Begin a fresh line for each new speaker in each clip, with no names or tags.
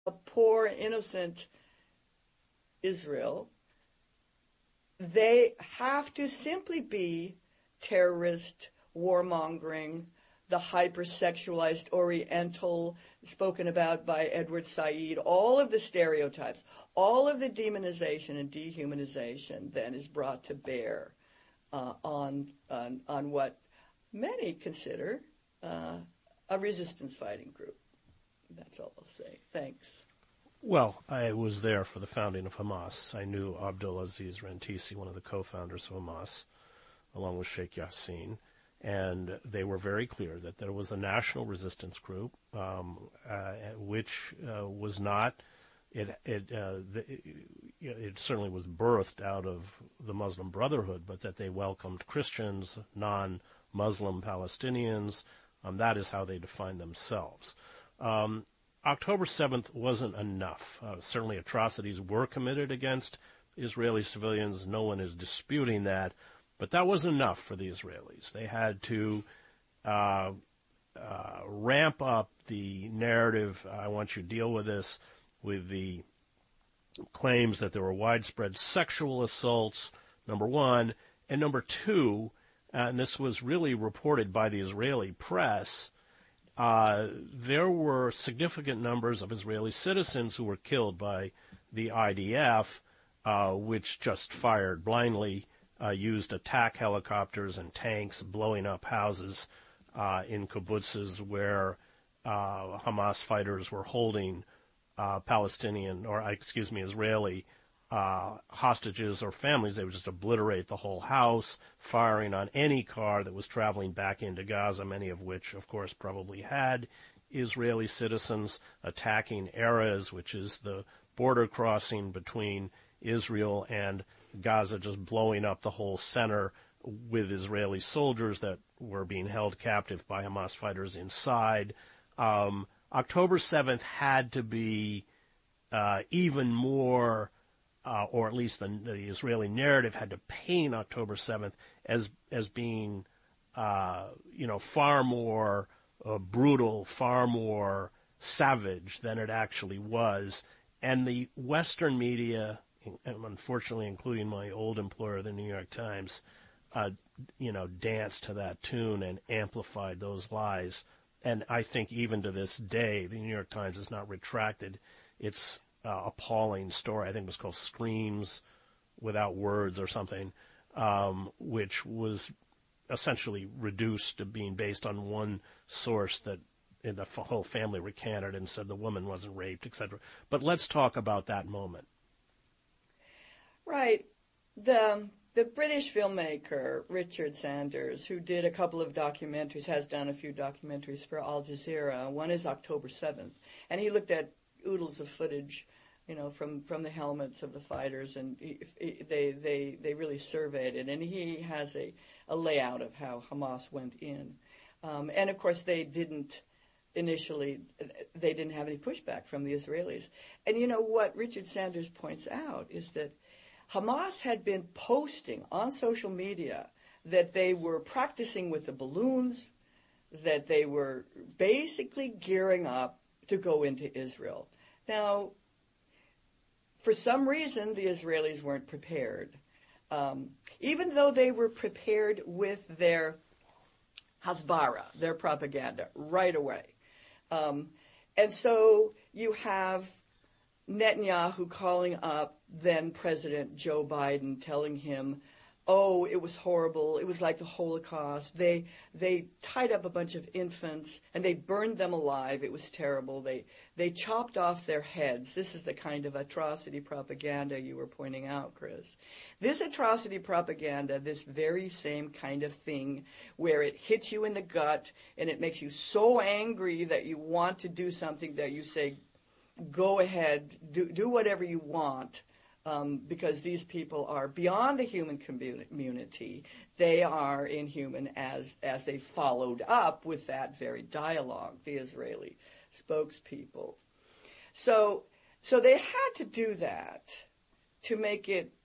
poor, innocent Israel. They have to simply be terrorist, warmongering, the hypersexualized Oriental spoken about by Edward Said, all of the stereotypes, all of the demonization and dehumanization then is brought to bear on what many consider a resistance fighting group. That's all I'll say. Thanks.
Well, I was there for the founding of Hamas. I knew Abdulaziz Rantisi, one of the co-founders of Hamas, along with Sheikh Yassin, and they were very clear that there was a national resistance group, which was not. It certainly was birthed out of the Muslim Brotherhood, but that they welcomed Christians, non-Muslim Palestinians. That is how they defined themselves. October 7th wasn't enough. Certainly atrocities were committed against Israeli civilians. No one is disputing that. But that wasn't enough for the Israelis. They had to ramp up the narrative. I want you to deal with this, with the claims that there were widespread sexual assaults, number one. And number two, and this was really reported by the Israeli press, there were significant numbers of Israeli citizens who were killed by the IDF, which just fired blindly, used attack helicopters and tanks, blowing up houses in kibbutzes where Hamas fighters were holding Israeli hostages or families. They would just obliterate the whole house, firing on any car that was traveling back into Gaza, many of which, of course, probably had Israeli citizens, attacking Erez, which is the border crossing between Israel and Gaza, just blowing up the whole center with Israeli soldiers that were being held captive by Hamas fighters inside. October 7th had to be even more, or at least the Israeli narrative had to paint October 7th as being, far more brutal, far more savage than it actually was. And the Western media, and unfortunately including my old employer, the New York Times, danced to that tune and amplified those lies. And I think even to this day, the New York Times has not retracted its appalling story. I think it was called Screams Without Words or something, which was essentially reduced to being based on one source that the whole family recanted and said the woman wasn't raped, etc. But let's talk about that moment.
Right. The British filmmaker Richard Sanders, who did a couple of documentaries, has done a few documentaries for Al Jazeera. One is October 7th, and he looked at oodles of footage, from the helmets of the fighters, and they really surveyed it. And he has a layout of how Hamas went in, and of course they didn't have any pushback from the Israelis. And what Richard Sanders points out is that Hamas had been posting on social media that they were practicing with the balloons, that they were basically gearing up to go into Israel. Now, for some reason, the Israelis weren't prepared. Even though they were prepared with their hasbara, their propaganda, right away. And so you have Netanyahu calling up then President Joe Biden, telling him, oh, it was horrible. It was like the Holocaust. They tied up a bunch of infants and they burned them alive. It was terrible. They chopped off their heads. This is the kind of atrocity propaganda you were pointing out, Chris. This atrocity propaganda, this very same kind of thing where it hits you in the gut and it makes you so angry that you want to do something that you say, go ahead, do whatever you want. Because these people are beyond the human community. They are inhuman as they followed up with that very dialogue, the Israeli spokespeople. So they had to do that to make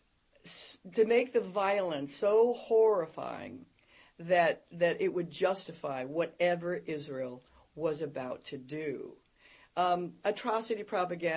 the violence so horrifying that it would justify whatever Israel was about to do. atrocity propaganda